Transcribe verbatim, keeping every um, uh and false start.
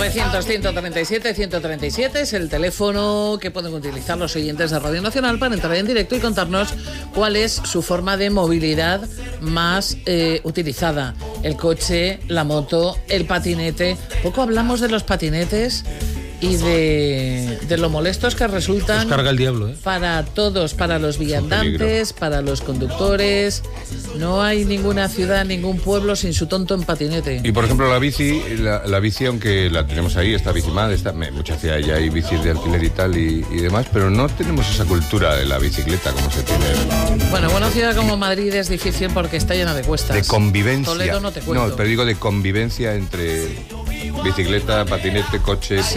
novecientos, ciento treinta y siete, ciento treinta y siete es el teléfono que pueden utilizar los oyentes de Radio Nacional para entrar en directo y contarnos cuál es su forma de movilidad más eh, utilizada. El coche, la moto, el patinete. Poco hablamos de los patinetes y de, de lo molestos que resultan. Nos carga el diablo, ¿eh? Para todos, para los viandantes, para los conductores. No hay ninguna ciudad, ningún pueblo sin su tonto en patinete. Y por ejemplo la bici, la, la bici, aunque la tenemos ahí, está Bicimad, está, en muchas ciudades ya hay bicis de alquiler y tal y, y demás, pero no tenemos esa cultura de la bicicleta como se tiene. Bueno, una ciudad como Madrid es difícil porque está llena de cuestas. De convivencia. Toledo no te cuento. No, pero digo de convivencia entre bicicleta, patinete, coche.